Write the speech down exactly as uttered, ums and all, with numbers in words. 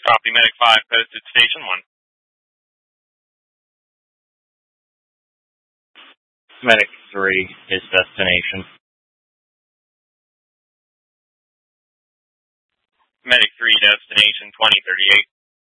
Copy, Medic five, posted Station one. Medic three is destination. Medic three, destination twenty thirty-eight.